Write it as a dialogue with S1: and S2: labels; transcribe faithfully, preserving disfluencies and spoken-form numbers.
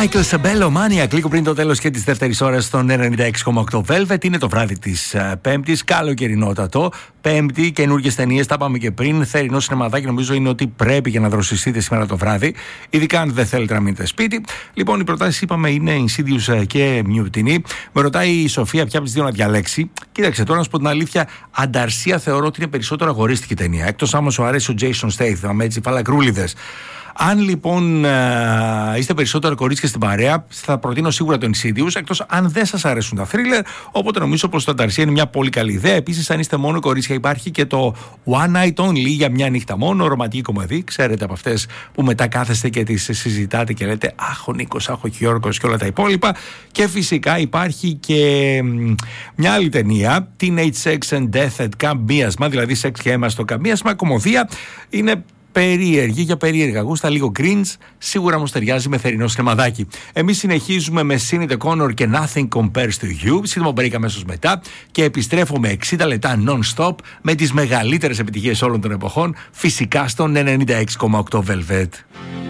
S1: Michael Sabello, Maniac, λίγο πριν το τέλος και της δεύτερης ώρας στον ενενήντα έξι κόμμα οκτώ Velvet. Είναι το βράδυ της uh, Πέμπτης, καλοκαιρινότατο. Πέμπτη, καινούργιες ταινίες, τα πάμε και πριν. Θερινό σινεματάκι νομίζω είναι ότι πρέπει για να δροσιστείτε σήμερα το βράδυ. Ειδικά αν δεν θέλετε να μείνετε σπίτι. Λοιπόν, οι προτάσεις είπαμε είναι Insidious και Mutiny. Με ρωτάει η Σοφία ποια από τις δύο να διαλέξει. Κοίταξε, τώρα να σου πω την αλήθεια, Ανταρσία θεωρώ ότι είναι περισσότερο αγορίστικη ταινία. Εκτός άμα σου αρέσει ο Jason Statham, έτσι, φαλακρούλιδες. Αν λοιπόν ε, είστε περισσότερο κορίτσια στην παρέα, θα προτείνω σίγουρα το Insidious, εκτός αν δεν σας αρέσουν τα thriller. Οπότε νομίζω πως το Ανταρσία είναι μια πολύ καλή ιδέα. Επίσης, αν είστε μόνο κορίτσια, υπάρχει και το One Night Only για μια νύχτα μόνο, ρομαντική κομμωδία. Ξέρετε, από αυτές που μετά κάθεστε και τις συζητάτε και λέτε αχ, ο Νίκος, αχ, ο Γιώργος και όλα τα υπόλοιπα. Και φυσικά υπάρχει και μια άλλη ταινία, Teenage Sex and Death at Καμπίασμα, δηλαδή σεξ και αίμα στο καμπίασμα, κομμωδία. Είναι περίεργη για περίεργα γούστα, λίγο cringe, σίγουρα όμως ταιριάζει με θερινό σινεμαδάκι. Εμείς συνεχίζουμε με Sinead O'Connor και Nothing Compares to You, σύντομα break αμέσως μετά και επιστρέφουμε εξήντα λεπτά non-stop με τις μεγαλύτερες επιτυχίες όλων των εποχών, φυσικά στον ενενήντα έξι κόμμα οκτώ Velvet.